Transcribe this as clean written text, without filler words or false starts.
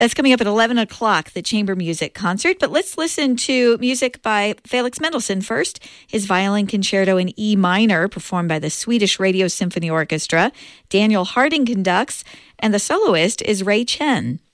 That's coming up at 11 o'clock, the chamber music concert. But let's listen to music by Felix Mendelssohn first. His violin concerto in E minor, performed by the Swedish Radio Symphony Orchestra. Daniel Harding conducts, and the soloist is Ray Chen.